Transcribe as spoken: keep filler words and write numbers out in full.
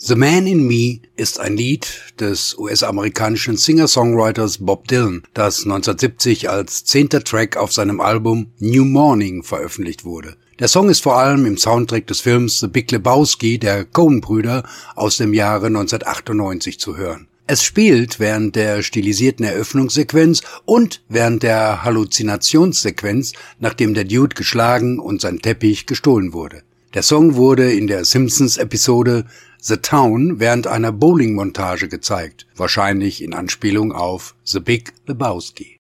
The Man in Me ist ein Lied des U S-amerikanischen Singer-Songwriters Bob Dylan, das neunzehnhundertsiebzig als zehnter Track auf seinem Album New Morning veröffentlicht wurde. Der Song ist vor allem im Soundtrack des Films The Big Lebowski der Coen-Brüder aus dem Jahre neunzehnhundertachtundneunzig zu hören. Es spielt während der stilisierten Eröffnungssequenz und während der Halluzinationssequenz, nachdem der Dude geschlagen und sein Teppich gestohlen wurde. Der Song wurde in der Simpsons-Episode The Town während einer Bowling-Montage gezeigt, wahrscheinlich in Anspielung auf The Big Lebowski.